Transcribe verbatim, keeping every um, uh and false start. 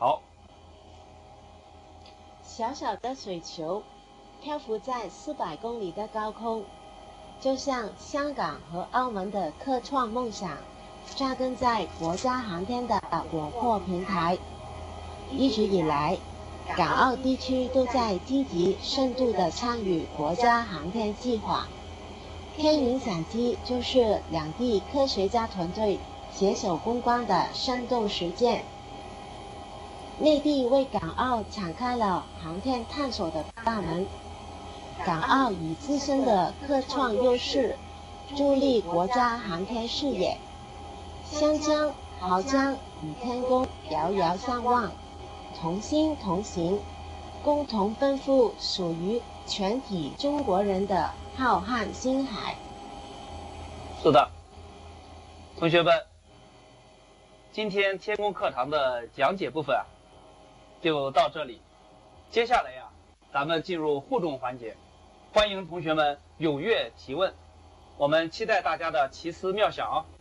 好。 小小的水球漂浮在四百公里的高空，就像香港和澳门的科创梦想，扎根在国家航天的广阔平台。一直以来，港澳地区都在积极深度地参与国家航天计划。天云伞机就是两地科学家团队携手攻关的生动实践。内地为港澳敞开了航天探索的大门，港澳以自身的科创优势助力国家航天事业，湘江、濠江与天宫遥遥相望，同心同行，共同奔赴属于全体中国人的浩瀚星海。 是的，同学们，今天天宫课堂的讲解部分啊，就到这里。接下来呀、啊，咱们进入互动环节，欢迎同学们踊跃提问，我们期待大家的奇思妙想哦。